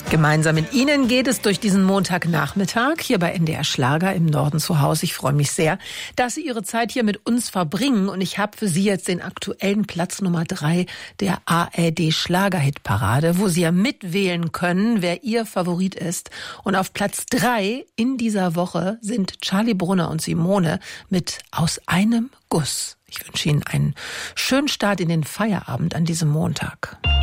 Gemeinsam mit Ihnen geht es durch diesen Montagnachmittag hier bei NDR Schlager im Norden zu Hause. Ich freue mich sehr, dass Sie Ihre Zeit hier mit uns verbringen. Und ich habe für Sie jetzt den aktuellen Platz Nummer 3 der ARD Schlagerhitparade, wo Sie ja mitwählen können, wer Ihr Favorit ist. Und auf Platz 3 in dieser Woche sind Charlie Brunner und Simone mit Aus einem Guss. Ich wünsche Ihnen einen schönen Start in den Feierabend an diesem Montag.